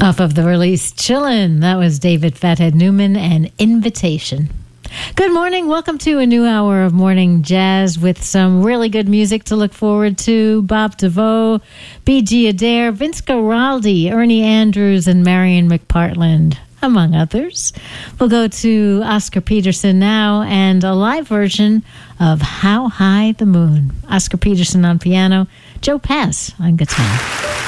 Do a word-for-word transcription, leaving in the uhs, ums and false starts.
Off of the release Chillin', that was David Fathead Newman and Invitation. Good morning. Welcome to a new hour of Morning Jazz with some really good music to look forward to. Bob DeVoe, B G Adair, Vince Guaraldi, Ernie Andrews, and Marion McPartland, among others. We'll go to Oscar Peterson now and a live version of How High the Moon. Oscar Peterson on piano, Joe Pass on guitar.